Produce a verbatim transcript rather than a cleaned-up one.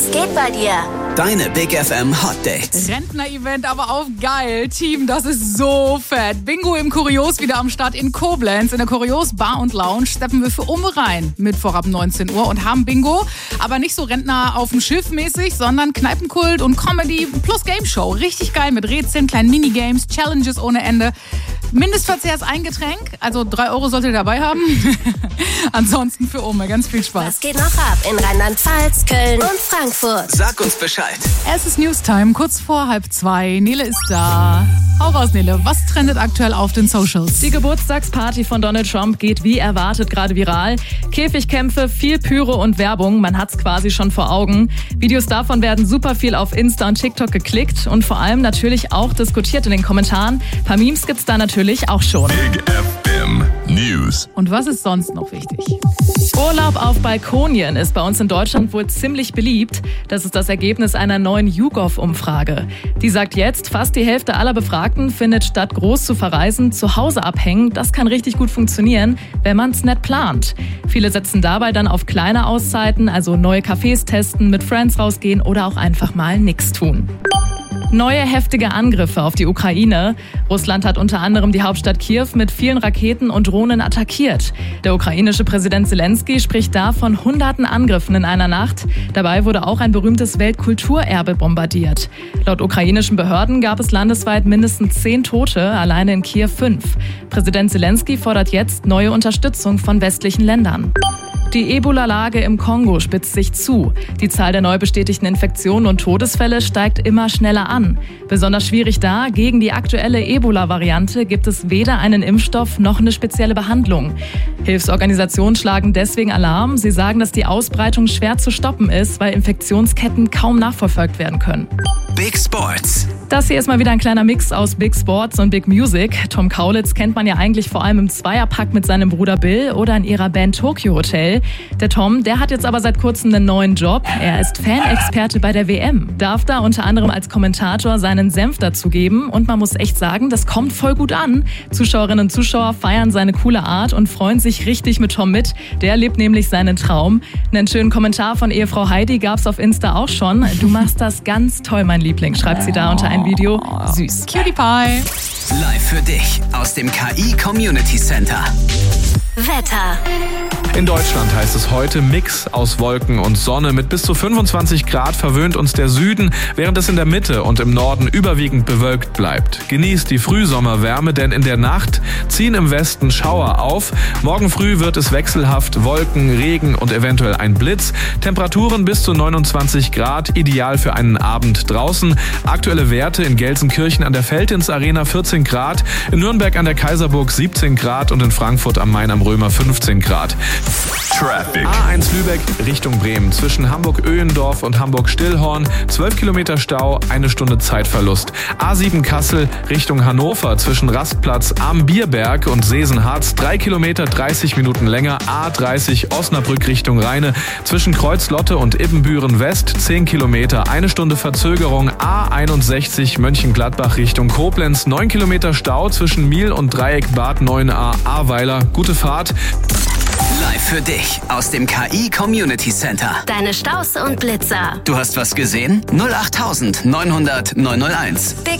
Was geht bei dir? Deine Big F M Hot Dates. Rentner-Event, aber auf geil. Team, das ist so fett. Bingo im Kurios wieder am Start in Koblenz. In der Kurios Bar und Lounge steppen wir für Umme rein. Mittwoch ab neunzehn Uhr und haben Bingo. Aber nicht so Rentner auf dem Schiff mäßig, sondern Kneipenkult und Comedy plus Game Show. Richtig geil mit Rätseln, kleinen Minigames, Challenges ohne Ende. Mindestverzehr ist ein Getränk, also drei Euro solltet ihr dabei haben. Ansonsten für Umme, ganz viel Spaß. Was geht noch ab in Rheinland-Pfalz, Köln und Frankfurt? Sag uns Bescheid. Es ist Newstime, kurz vor halb zwei. Nele ist da. Hau raus, Nele. Was trendet aktuell auf den Socials? Die Geburtstagsparty von Donald Trump geht wie erwartet gerade viral. Käfigkämpfe, viel Pyro und Werbung. Man hat's quasi schon vor Augen. Videos davon werden super viel auf Insta und TikTok geklickt und vor allem natürlich auch diskutiert in den Kommentaren. Ein paar Memes gibt's da natürlich auch schon. Big F M News. Und was ist sonst noch wichtig? Urlaub auf Balkonien ist bei uns in Deutschland wohl ziemlich beliebt. Das ist das Ergebnis einer neuen YouGov-Umfrage. Die sagt jetzt, fast die Hälfte aller Befragten findet, statt groß zu verreisen, zu Hause abhängen. Das kann richtig gut funktionieren, wenn man es nett plant. Viele setzen dabei dann auf kleine Auszeiten, also neue Cafés testen, mit Friends rausgehen oder auch einfach mal nichts tun. Neue heftige Angriffe auf die Ukraine. Russland hat unter anderem die Hauptstadt Kiew mit vielen Raketen und Drohnen attackiert. Der ukrainische Präsident Zelensky spricht da von hunderten Angriffen in einer Nacht. Dabei wurde auch ein berühmtes Weltkulturerbe bombardiert. Laut ukrainischen Behörden gab es landesweit mindestens zehn Tote, alleine in Kiew fünf. Präsident Zelensky fordert jetzt neue Unterstützung von westlichen Ländern. Die Ebola-Lage im Kongo spitzt sich zu. Die Zahl der neu bestätigten Infektionen und Todesfälle steigt immer schneller an. Besonders schwierig da, gegen die aktuelle Ebola-Variante gibt es weder einen Impfstoff noch eine spezielle Behandlung. Hilfsorganisationen schlagen deswegen Alarm. Sie sagen, dass die Ausbreitung schwer zu stoppen ist, weil Infektionsketten kaum nachverfolgt werden können. Big Sports. Das hier ist mal wieder ein kleiner Mix aus Big Sports und Big Music. Tom Kaulitz kennt man ja eigentlich vor allem im Zweierpack mit seinem Bruder Bill oder in ihrer Band Tokyo Hotel. Der Tom, der hat jetzt aber seit kurzem einen neuen Job. Er ist Fanexperte bei der W M. Darf da unter anderem als Kommentator seinen Senf dazugeben. Und man muss echt sagen, das kommt voll gut an. Zuschauerinnen und Zuschauer feiern seine coole Art und freuen sich richtig mit Tom mit. Der lebt nämlich seinen Traum. Einen schönen Kommentar von Ehefrau Heidi gab's auf Insta auch schon. Du machst das ganz toll, mein Liebling, schreibt sie da unter ein Video. Süß. Cutie Pie. Live für dich aus dem K I Community Center. Wetter. In Deutschland heißt es heute Mix aus Wolken und Sonne. Mit bis zu fünfundzwanzig Grad verwöhnt uns der Süden, während es in der Mitte und im Norden überwiegend bewölkt bleibt. Genießt die Frühsommerwärme, denn in der Nacht ziehen im Westen Schauer auf. Morgen früh wird es wechselhaft, Wolken, Regen und eventuell ein Blitz. Temperaturen bis zu neunundzwanzig Grad, ideal für einen Abend draußen. Aktuelle Werte in Gelsenkirchen an der Veltins Arena vierzehn Grad, in Nürnberg an der Kaiserburg siebzehn Grad und in Frankfurt am Main am Römer fünfzehn Grad. Traffic. A eins Lübeck Richtung Bremen. Zwischen Hamburg-Öhendorf und Hamburg-Stillhorn. zwölf Kilometer Stau, eine Stunde Zeitverlust. A sieben Kassel Richtung Hannover. Zwischen Rastplatz am Bierberg und Sesenharz. drei Kilometer, dreißig Minuten länger. A dreißig Osnabrück Richtung Rheine. Zwischen Kreuzlotte und Ibbenbüren West. zehn Kilometer, eine Stunde Verzögerung. A einundsechzig Mönchengladbach Richtung Koblenz. neun Kilometer Stau zwischen Miel und Dreieck Bad neun a Ahrweiler. Gute Fahrt. Live für dich aus dem K I Community Center. Deine Staus und Blitzer. Du hast was gesehen? null acht neunhundert neunhunderteins. Big